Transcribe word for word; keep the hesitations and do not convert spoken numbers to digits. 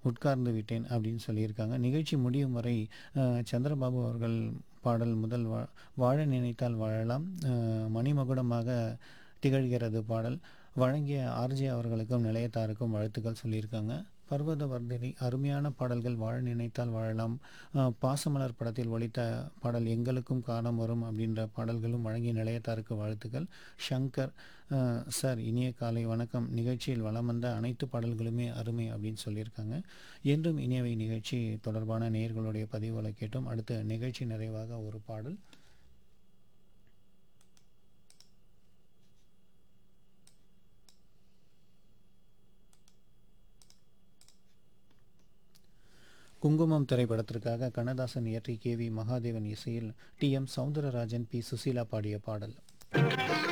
உட்கார்ந்து விட்டேன் அப்படின்னு சொல்லியிருக்காங்க. நிகழ்ச்சி முடியும் வரை அ சந்திரபாபு அவர்கள் பாடல் முதல் வா வாழ நினைத்தால் வாழலாம் அ மணிமகுடமாக திகழ்கிறது பாடல். வழங்கிய ஆர்ஜே அவர்களுக்கும் நிலையத்தாருக்கும் வாழ்த்துக்கள் சொல்லியிருக்காங்க. பர்வதவர்தினி அருமையான பாடல்கள் வாழ நினைத்தால் வாழலாம். அ பாசமலர் படத்தில் ஒலித்த பாடல் எங்களுக்கும் காலம் வரும் அப்படின்ற பாடல்களும் வழங்கிய நிலையத்தாருக்கு வாழ்த்துக்கள். ஷங்கர் அ சார் இனிய காலை வணக்கம். நிகழ்ச்சியில் வலம் வந்த அனைத்து பாடல்களுமே அருமை அப்படின்னு சொல்லியிருக்காங்க. என்றும் இனியவை நிகழ்ச்சி தொடர்பான நேயர்களுடைய பதிவுகளை கேட்டோம். அடுத்த நிகழ்ச்சி நிறைவாக ஒரு பாடல். குங்குமம் திரைப்படத்திற்காக கண்ணதாசன் இயற்றி கே வி மகாதேவன் இசையில் D M Soundararajan B Susheela பாடிய பாடல்.